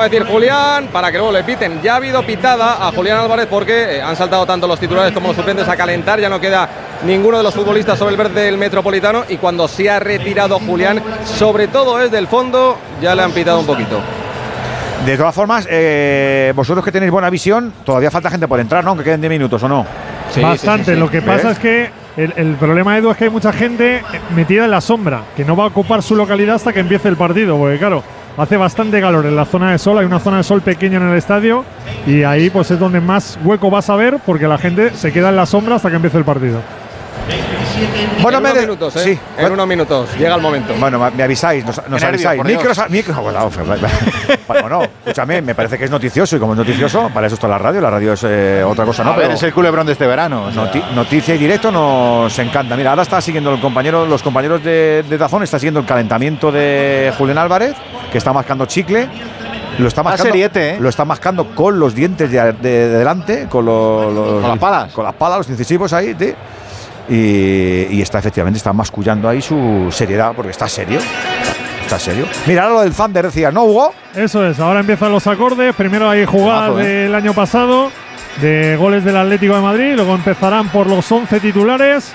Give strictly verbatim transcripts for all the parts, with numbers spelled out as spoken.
va a decir Julián para que luego le piten. Ya ha habido pitada a Julián Álvarez porque eh, han saltado tanto los titulares como los suplentes a calentar. Ya no queda ninguno de los futbolistas sobre el verde del Metropolitano. Y cuando se ha retirado Julián, sobre todo desde el fondo, ya le han pitado un poquito. De todas formas, eh, vosotros que tenéis buena visión, todavía falta gente por entrar, ¿no? Aunque queden diez minutos, ¿o no? Sí, Bastante. Sí, sí, sí. Lo que pasa ¿Ves? es que el, el problema, Edu, es que hay mucha gente metida en la sombra, que no va a ocupar su localidad hasta que empiece el partido, porque claro, hace bastante calor en la zona de sol, hay una zona de sol pequeña en el estadio y ahí pues es donde más hueco vas a ver, porque la gente se queda en la sombra hasta que empiece el partido. Bueno, en unos minutos, ¿eh? Sí. En unos minutos, llega el momento. Bueno, me avisáis, nos, nos avisáis. Micros, micros, bueno, bueno, escúchame, me parece que es noticioso y como es noticioso, para eso está la radio, la radio es eh, otra cosa, ¿no? A ver, pero es el culebrón de este verano. O sea. noti noticia y directo nos encanta. Mira, ahora está siguiendo el compañero, los compañeros de, de Dazón, está siguiendo el calentamiento de Julián Álvarez, que está mascando chicle. Lo está mascando, seriete, ¿eh? Lo está mascando con los dientes de, de, de delante, con, los, los, con las palas. Con las palas, los incisivos ahí, tío. Y, y está efectivamente está mascullando ahí su seriedad, porque está serio. Está serio. Mira, ahora lo del Thunder decía, ¿no, Hugo? Eso es, ahora empiezan los acordes. Primero hay jugadas Tomazo, ¿eh? del año pasado, de goles del Atlético de Madrid. Luego empezarán por los once titulares.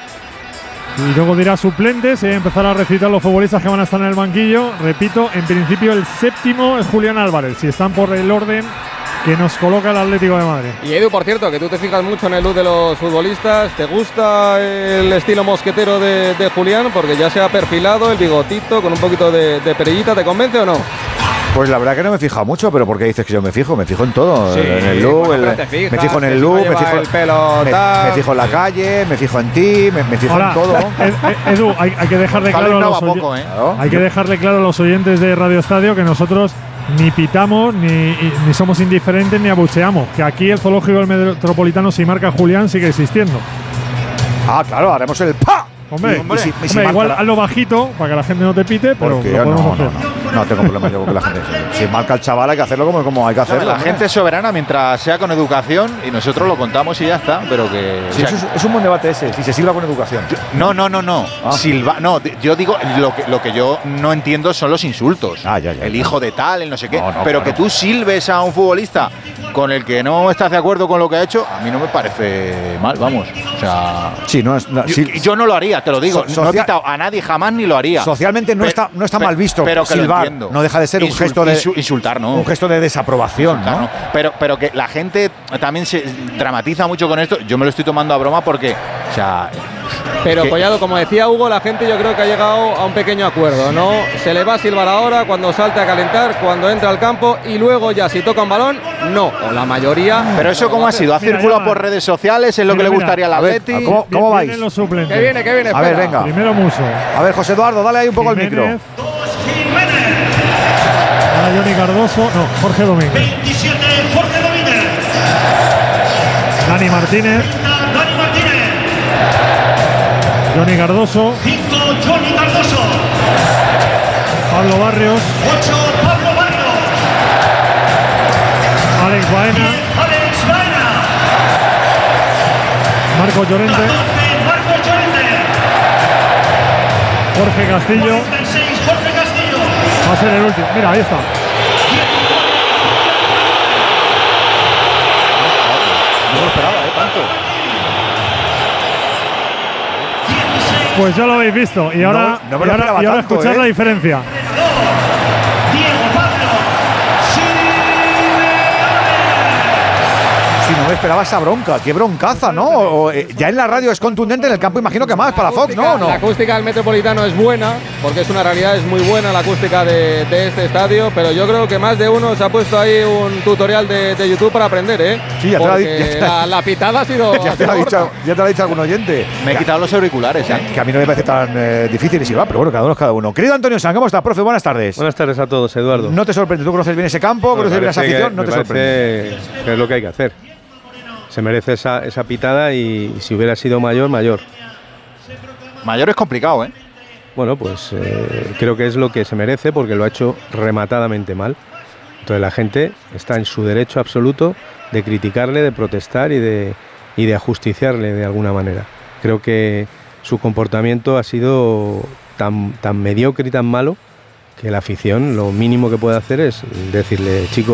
Y luego dirá suplentes y empezará a recitar los futbolistas que van a estar en el banquillo. Repito, en principio el séptimo es Julián Álvarez, si están por el orden que nos coloca el Atlético de Madrid. Y Edu, por cierto, que tú te fijas mucho en el look de los futbolistas. ¿Te gusta el estilo mosquetero de, de Julián? Porque ya se ha perfilado el bigotito con un poquito de, de perillita. ¿Te convence o no? Pues la verdad que no me he fijado mucho, pero ¿por qué dices que yo me fijo? Me fijo en todo, sí, en el look, bueno, el, fijas, me fijo en el look, si no me, fijo, el pelo me, me fijo en la calle, me fijo en ti, me, me fijo Ahora, en todo. Edu, hay, hay que dejarle claro a los poco, ¿eh? hay que dejarle claro a los oyentes de Radio Estadio que nosotros ni pitamos, ni, ni somos indiferentes, ni abucheamos. Que aquí el zoológico del Metropolitano, si marca Julián, sigue existiendo. Ah, claro, haremos el ¡pa! Hombre, hombre, si, hombre si igual hazlo bajito para que la gente no te pite, pero lo podemos no, hacer. No, no, no tengo problema yo con que la gente. Si marca el chaval, hay que hacerlo como, como hay que hacerlo. La hombre. gente es soberana mientras sea con educación y nosotros lo contamos y ya está. Pero que. Sí, o sea, eso es, es un buen debate ese, si se silba con educación. Yo, no, no, no, no. Ah. Silba, no, yo digo, lo que, lo que yo no entiendo son los insultos. Ah, ya, ya, el ya. hijo de tal, el no sé qué. No, no, pero claro. que tú silbes a un futbolista con el que no estás de acuerdo con lo que ha hecho, a mí no me parece mal, vamos. O sea. Sí, no es. No, yo, sí, yo no lo haría, te lo digo. So, no he pitado a nadie jamás ni lo haría. Socialmente no, pero, está, no está pero, mal visto pero que silbar. No deja de ser un Insul, gesto de. Insul, insultar, ¿no? Un gesto de desaprobación, insultar, ¿no? ¿no? Pero, pero que la gente también se dramatiza mucho con esto. Yo me lo estoy tomando a broma porque. O sea. Pero que, Collado, como decía Hugo, la gente yo creo que ha llegado a un pequeño acuerdo, ¿no? Se le va a silbar ahora cuando salte a calentar, cuando entra al campo y luego ya si toca un balón, no. O la mayoría. Pero eso cómo ha sido, ha circulado por redes sociales, es lo mira, que le gustaría mira, al Atleti. ¿Cómo, cómo vais? Los suplentes. ¿Qué viene, qué viene? A ver, venga. Primero Muso. A ver, José Eduardo, dale ahí un poco Jiménez, el micro. Ahora Johnny Cardoso, no, Jorge Domínguez. veintisiete, Jorge Domínguez. Dani Martínez. Dani Martínez. Johnny Cardoso. cinco, Johnny Cardoso. Pablo Barrios. ocho, Pablo Barrios. Alex Baena. Alex Baena. Marco Llorente. catorce, Marco Llorente. Jorge Castillo. cuarenta y seis, Jorge Castillo. Va a ser el último. Mira, ahí está. No lo esperaba, ¿eh? Tanto. Pues ya lo habéis visto. Y ahora, no, no me y lo ahora, esperaba y ahora tanto, escuchar ¿eh? la diferencia. Diego Pablo. Si no me esperaba esa bronca, qué broncaza, ¿no? O, eh, ya en la radio es contundente, en el campo imagino que más para Fox, ¿no? ¿O no? La acústica del Metropolitano es buena, porque es una realidad, es muy buena la acústica de, de este estadio, pero yo creo que más de uno se ha puesto ahí un tutorial de, de YouTube para aprender, ¿eh? Sí, ya te, porque la, ya te la, la, la pitada ha sido. ya te lo ha dicho, ya te lo ha dicho algún oyente. Me he quitado los auriculares, ¿eh? Que a mí no me parece tan eh, difícil y si va, pero bueno, cada uno es cada uno. Querido Antonio San, ¿cómo estás, profe? Buenas tardes. Buenas tardes a todos, Eduardo. ¿No te sorprende? ¿Tú conoces bien ese campo? Bueno, ¿Conoces bien esa afición? Que, ¿No te parece sorprende? que es lo que hay que hacer. Se merece esa, esa pitada y, y si hubiera sido mayor, mayor. Mayor es complicado, ¿eh? Bueno, pues eh, creo que es lo que se merece porque lo ha hecho rematadamente mal. Entonces la gente está en su derecho absoluto de criticarle, de protestar y de, y de ajusticiarle de alguna manera. Creo que su comportamiento ha sido tan, tan mediocre y tan malo que la afición lo mínimo que puede hacer es decirle, chico,